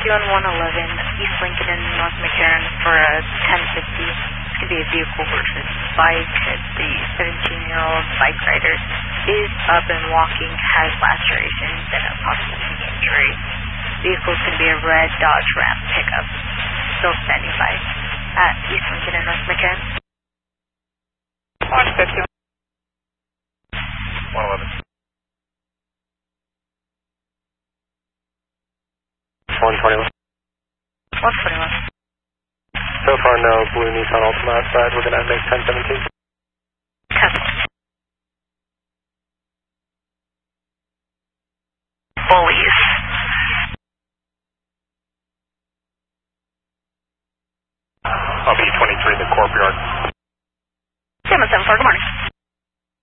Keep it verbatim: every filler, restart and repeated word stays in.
fifty-one one eleven, East Lincoln and North McCarran for a ten fifty. This could be a vehicle versus bike. The seventeen-year-old bike rider is up and walking, has lacerations and a possible knee injury. Vehicle's going to be a red Dodge Ram pickup. Still standing by at East Lincoln and North McCarran. one fifty-one. one eleven. one twenty-one. one twenty-one. So far, no blue Nissan Altima outside. We're going to make ten seventeen. ten. Bullies. I'll be twenty-three, the Corp Yard.